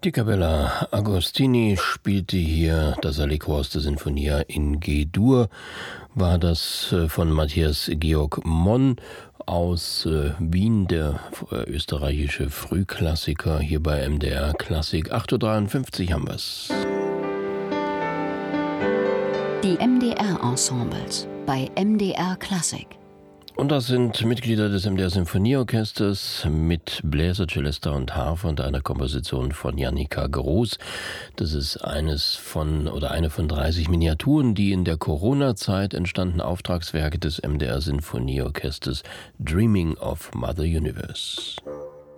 Die Capella Agostini spielte hier das Allegro aus der Sinfonia in G-Dur, war das von Matthias Georg Monn aus Wien, der österreichische Frühklassiker, hier bei MDR Klassik. 8:53 Uhr haben wir's. Die MDR-Ensembles bei MDR Klassik. Und das sind Mitglieder des MDR Sinfonieorchesters mit Bläser, Celesta und Harfe und einer Komposition von Jannika Groß. Das ist eine von 30 Miniaturen, die in der Corona-Zeit entstandenen Auftragswerke des MDR Sinfonieorchesters Dreaming of Mother Universe.